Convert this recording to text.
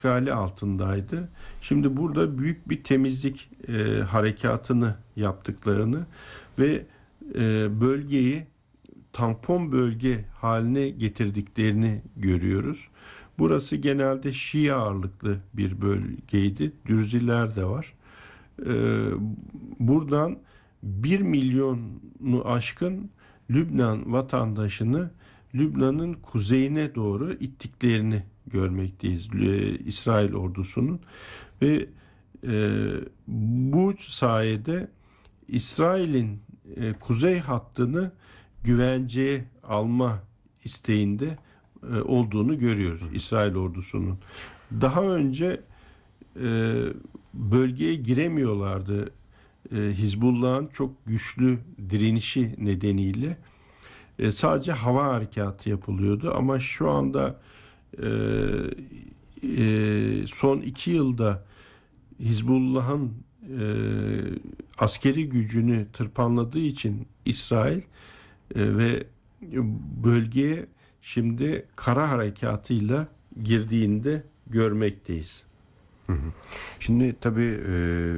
işgali altındaydı. Şimdi burada büyük bir temizlik harekatını yaptıklarını ve bölgeyi tampon bölge haline getirdiklerini görüyoruz. Burası genelde Şii ağırlıklı bir bölgeydi. Dürziler de var. Buradan 1 milyonu aşkın Lübnan vatandaşını Lübnan'ın kuzeyine doğru ittiklerini görmekteyiz. İsrail ordusunun ve bu sayede İsrail'in kuzey hattını güvenceye alma isteğinde olduğunu görüyoruz İsrail ordusunun. Daha önce bölgeye giremiyorlardı. Hizbullah'ın çok güçlü direnişi nedeniyle sadece hava harekatı yapılıyordu ama şu anda son 2 yılda Hizbullah'ın askeri gücünü tırpanladığı için İsrail ve bölgeye şimdi kara harekatıyla girdiğinde görmekteyiz. Şimdi tabii